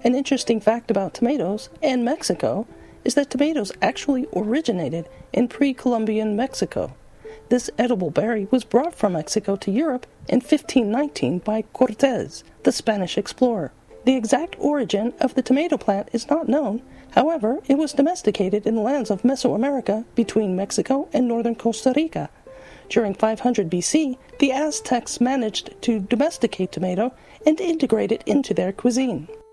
An interesting fact about tomatoes and Mexico is that tomatoes actually originated in pre-Columbian Mexico. This edible berry was brought from Mexico to Europe in 1519 by Cortés, the Spanish explorer. The exact origin of the tomato plant is not known. However, it was domesticated in the lands of Mesoamerica between Mexico and northern Costa Rica. During 500 BC, the Aztecs managed to domesticate tomato and integrate it into their cuisine.